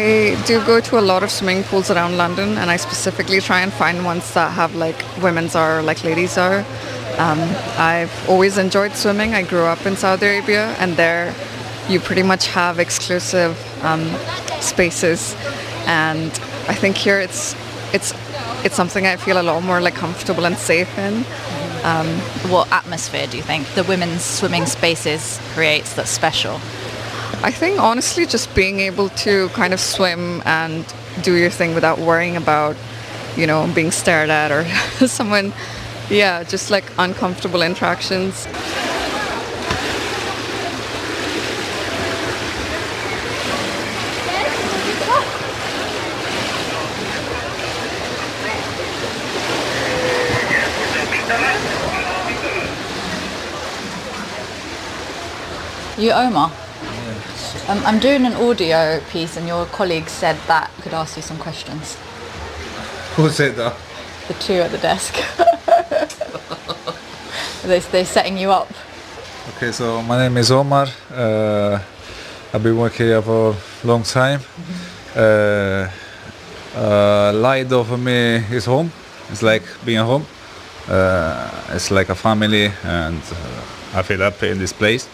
I do go to a lot of swimming pools around London, and I specifically try and find ones that have like women's are like ladies are. I've always enjoyed swimming. I grew up in Saudi Arabia, and there you pretty much have exclusive spaces, and I think here it's something I feel a lot more like comfortable and safe in. What atmosphere do you think the women's swimming spaces creates that's special? I think honestly just being able to kind of swim and do your thing without worrying about, being stared at or someone, just like uncomfortable interactions. You, Omar? I'm doing an audio piece and your colleague said that I could ask you some questions. Who said that? The two at the desk. They're setting you up. Okay, so my name is Omar. I've been working here for a long time. Light over me is home. It's like being home. It's like a family, and I feel happy in this place.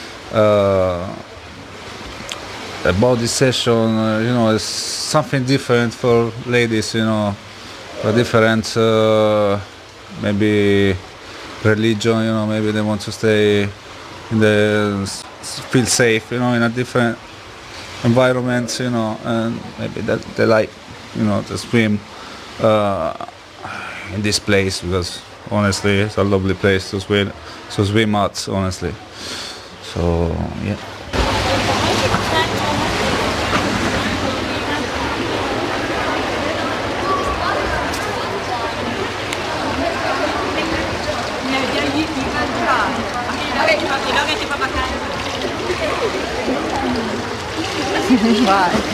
About this session, it's something different for ladies, a different maybe religion, maybe they want to stay feel safe, in a different environment, and maybe that they like, to swim in this place, because honestly it's a lovely place to swim at, honestly. So yeah. Bye.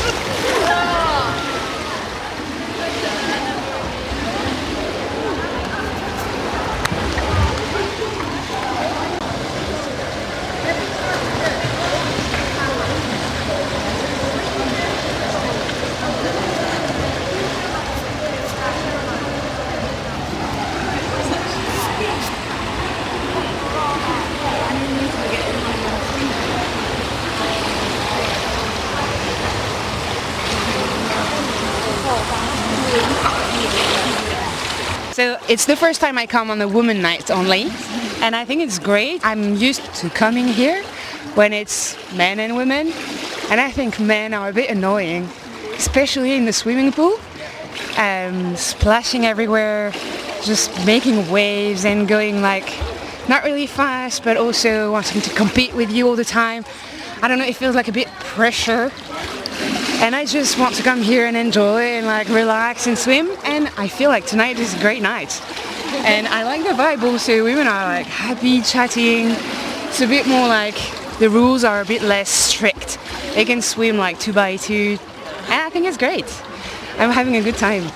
So it's the first time I come on the women night only, and I think it's great. I'm used to coming here when it's men and women, and I think men are a bit annoying, especially in the swimming pool, splashing everywhere, just making waves and going like not really fast, but also wanting to compete with you all the time. I don't know, it feels like a bit pressure. And I just want to come here and enjoy and like relax and swim, and I feel like tonight is a great night. And I like the vibe also. Women are like happy, chatting. It's a bit more like the rules are a bit less strict. They can swim like 2x2, and I think it's great. I'm having a good time.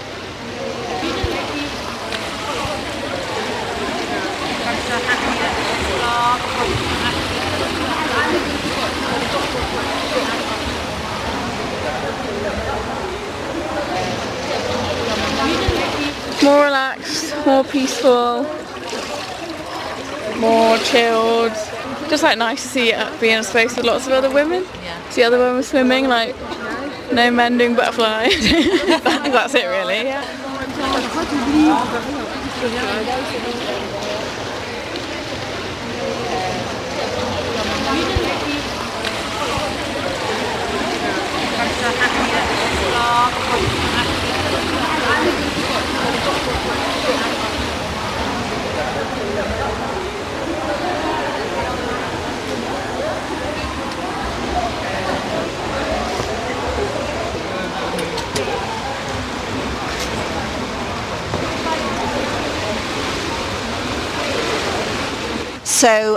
More relaxed, more peaceful, more chilled. Just like nice to see it be in a space with lots of other women. Yeah. See other women swimming, like no men doing butterfly. That's it really. Yeah. So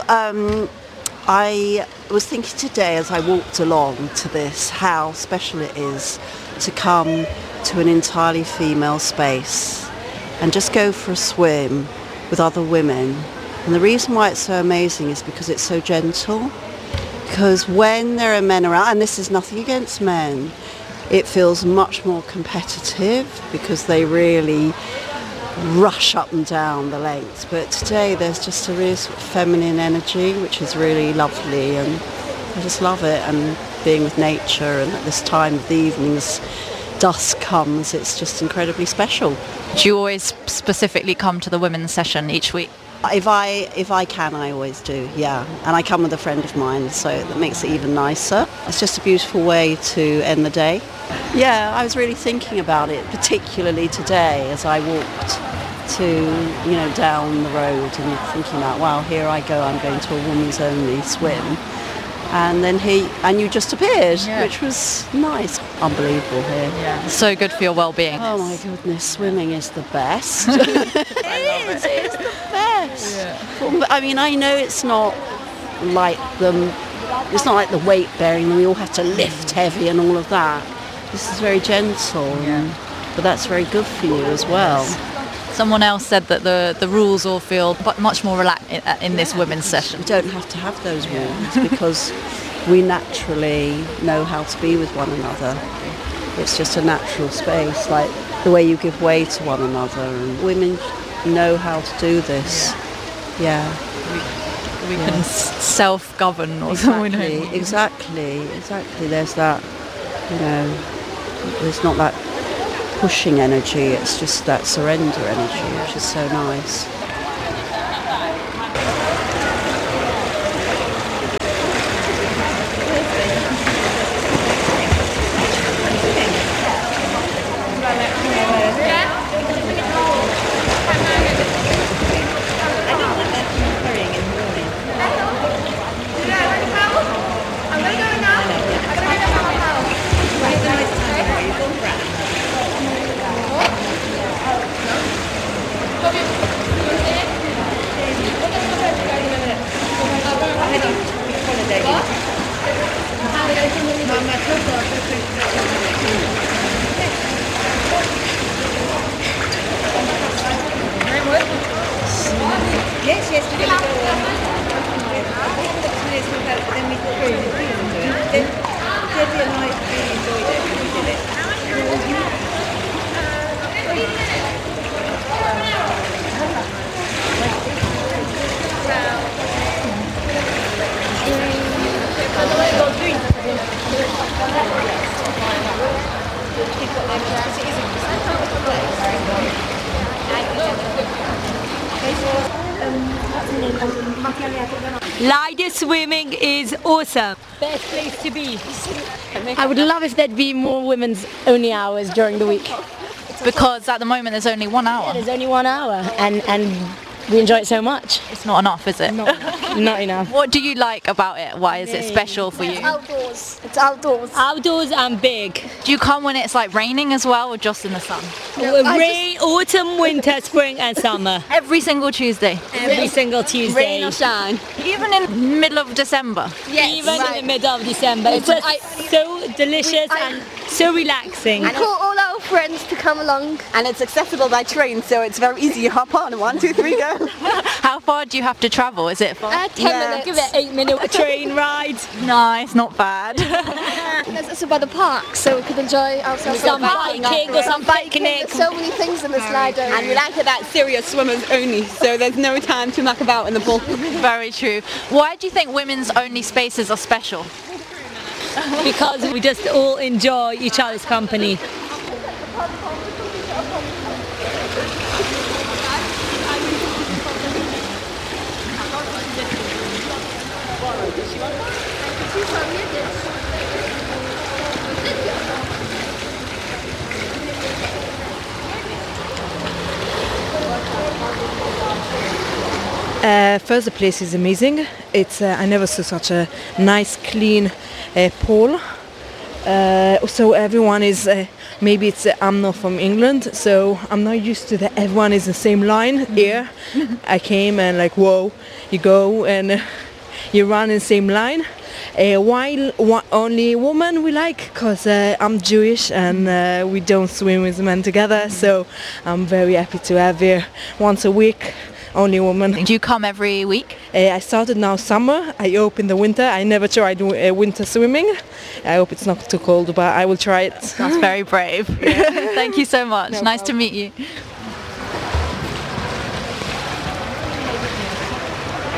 I was thinking today as I walked along to this how special it is to come to an entirely female space and just go for a swim with other women. And the reason why it's so amazing is because it's so gentle. because when there are men around, and this is nothing against men, it feels much more competitive because they really rush up and down the lengths. But today there's just a real sort of feminine energy, which is really lovely, and I just love it. And being with nature, and at this time of the evening as dusk comes, it's just incredibly special. Do you always specifically come to the women's session each week? If I can, I always do, yeah. And I come with a friend of mine, so that makes it even nicer. It's just a beautiful way to end the day. Yeah, I was really thinking about it, particularly today as I walked down the road and thinking about, wow, here I go, I'm going to a women's only swim. And then you just appeared, which was nice. Unbelievable here. Yeah. So good for your well-being. Oh my goodness, swimming is the best. It's the best. Yeah. I mean, I know it's not like the weight bearing, and we all have to lift heavy and all of that. This is very gentle, but that's very good for you as well. Someone else said that the rules all feel much more relaxed in this women's session. We don't have to have those rules because we naturally know how to be with one another. It's just a natural space, like the way you give way to one another. And women know how to do this. Yeah. We can self-govern or something. Exactly. There's that, there's not that pushing energy, it's just that surrender energy, which is so nice. Lido swimming is awesome. Best place to be. I would love if there'd be more women's only hours during the week. Because at the moment there's only 1 hour. Yeah, there's only 1 hour and we enjoy it so much. It's not enough, is it? Not enough. What do you like about it? Why is it special for you? Outdoors. It's outdoors. Outdoors and big. Do you come when it's like raining as well, or just in the sun? Rain, autumn, winter, spring and summer. Every single Tuesday? Every single Tuesday. Rain or shine. Even in middle of December? Yes. Even in the middle of December. It's just so delicious and so relaxing. I call all our friends to come along. And it's accessible by train, so it's very easy. You hop on, 1, 2, 3, go. How far do you have to travel? Is it far? 10 minutes. Give it 8-minute train ride. Nice, not bad. There's also by the park, so we could enjoy ourselves. Some biking or some picnic. There's so many things in this Lido. And we like it that serious swimmers only, so there's no time to muck about in the pool. Very true. Why do you think women's only spaces are special? Because we just all enjoy each other's company. First, the place is amazing. It's I never saw such a nice, clean pool. So everyone is. Maybe it's I'm not from England, so I'm not used to that. Everyone is the same line here. I came and like, whoa, you go and you run in the same line. While only women we like, because I'm Jewish and we don't swim with men together. So I'm very happy to have here once a week only woman. Do you come every week? I started now summer. I hope in the winter. I never tried winter swimming. I hope it's not too cold, but I will try it. That's very brave. Thank you so much. Nice to meet you.